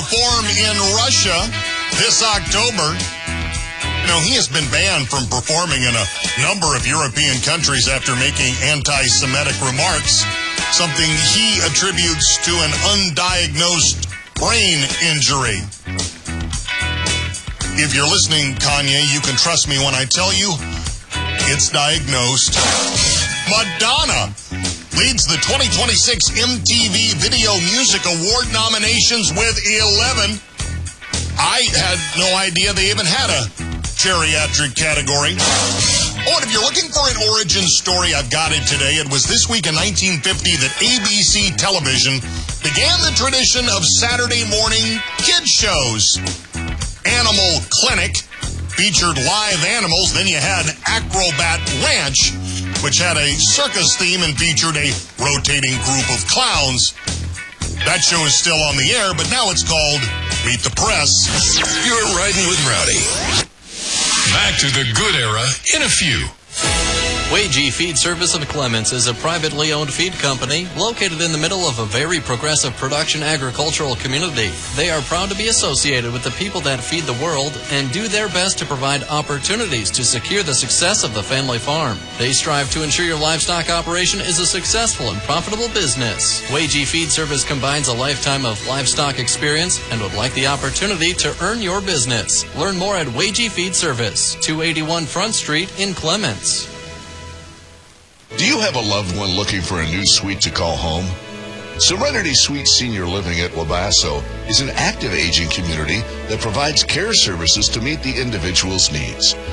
perform in Russia this October. You know, he has been banned from performing in a number of European countries after making anti-Semitic remarks, something he attributes to an undiagnosed brain injury. If you're listening, Kanye, you can trust me when I tell you it's diagnosed. Madonna leads the 2026 MTV Video Music Award nominations with 11. I had no idea they even had a geriatric category. Oh, and if you're looking for an origin story, I've got it today. It was this week in 1950 that ABC Television began the tradition of Saturday morning kids shows. Animal Clinic featured live animals. Then you had Acrobat Ranch, which had a circus theme and featured a rotating group of clowns. That show is still on the air, but now it's called Meet the Press. You're riding with Rowdy. Back to the good era in a few. Wagee Feed Service of Clements is a privately owned feed company located in the middle of a very progressive production agricultural community. They are proud to be associated with the people that feed the world and do their best to provide opportunities to secure the success of the family farm. They strive to ensure your livestock operation is a successful and profitable business. Wagee Feed Service combines a lifetime of livestock experience and would like the opportunity to earn your business. Learn more at Wagee Feed Service, 281 Front Street in Clements. Do you have a loved one looking for a new suite to call home? Serenity Suite Senior Living at Wabasso is an active aging community that provides care services to meet the individual's needs.